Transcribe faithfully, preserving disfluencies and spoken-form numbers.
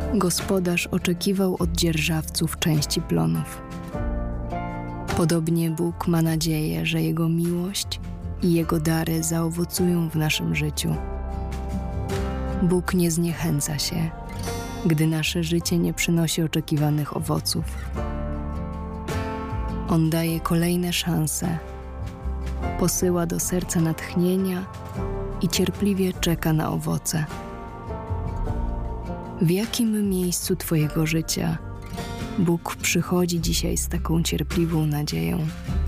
Gospodarz oczekiwał od dzierżawców części plonów. Podobnie Bóg ma nadzieję, że Jego miłość i Jego dary zaowocują w naszym życiu. Bóg nie zniechęca się, gdy nasze życie nie przynosi oczekiwanych owoców. On daje kolejne szanse, posyła do serca natchnienia i cierpliwie czeka na owoce. W jakim miejscu Twojego życia Bóg przychodzi dzisiaj z taką cierpliwą nadzieją?